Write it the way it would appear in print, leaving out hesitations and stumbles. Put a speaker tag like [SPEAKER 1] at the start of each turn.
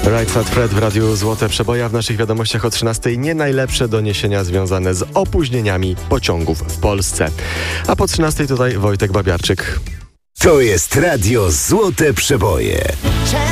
[SPEAKER 1] Right Fat Fred w Radiu Złote Przeboje, a w naszych wiadomościach o 13:00 nie najlepsze doniesienia związane z opóźnieniami pociągów w Polsce. A po 13:00 tutaj Wojtek Babiarczyk.
[SPEAKER 2] To jest Radio Złote Przeboje.